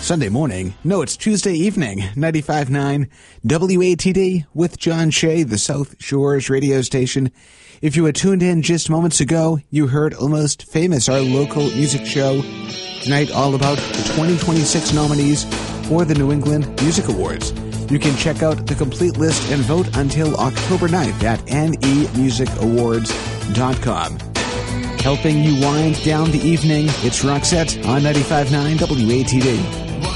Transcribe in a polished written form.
Sunday morning. No, it's Tuesday evening. 95.9 WATD with John Shea, the South Shores radio station. If you were tuned in just moments ago, you heard Almost Famous, our local music show. Tonight, all about the 2026 nominees for the New England Music Awards. You can check out the complete list and vote until October 9th at nemusicawards.com. Helping you wind down the evening, it's Roxette on 95.9 WATD.